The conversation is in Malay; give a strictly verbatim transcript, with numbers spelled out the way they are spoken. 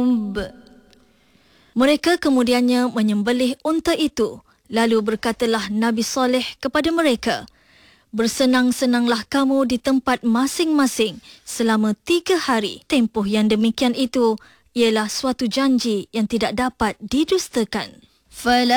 ذنب. Mereka kemudiannya menyembelih unta itu. Lalu berkatalah Nabi Saleh kepada mereka, bersenang-senanglah kamu di tempat masing-masing selama tiga hari. Tempoh yang demikian itu ialah suatu janji yang tidak dapat didustakan. فلا